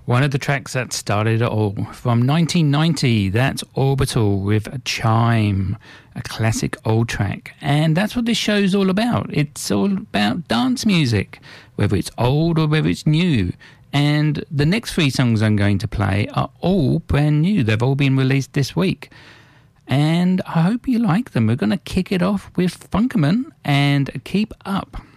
One of the tracks that started it all. From 1990, that's Orbital with a Chime, a classic old track. And that's what this show's all about. It's all about dance music, whether it's old or whether it's new. And the next three songs I'm going to play are all brand new. They've all been released this week. And I hope you like them. We're going to kick it off with Funkerman and Keep Up.